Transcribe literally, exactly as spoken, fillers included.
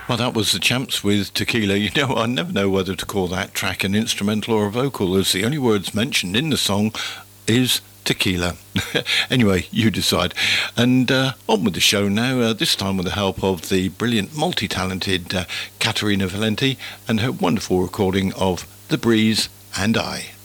Well, that was the Champs with Tequila. You know, I never know whether to call that track an instrumental or a vocal, as the only words mentioned in the song is tequila. Anyway, you decide. And uh, on with the show now, uh, this time with the help of the brilliant, multi-talented uh, Caterina Valenti and her wonderful recording of The Breeze and I.